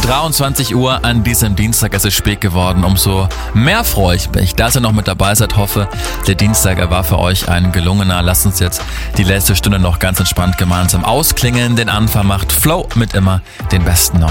23 Uhr an diesem Dienstag. Es ist spät geworden. Umso mehr freue ich mich, dass ihr noch mit dabei seid. Hoffe, der Dienstag war für euch ein gelungener. Lasst uns jetzt die letzte Stunde noch ganz entspannt gemeinsam ausklingen. Den Anfang macht Flo mit immer den besten neuen